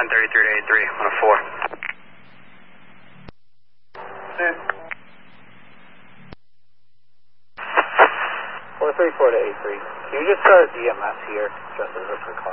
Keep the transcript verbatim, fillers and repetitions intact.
ten thirty-three to eighty-three, one oh four. four thirty-four to eighty-three. Can you just start E M S here, just as a precaution?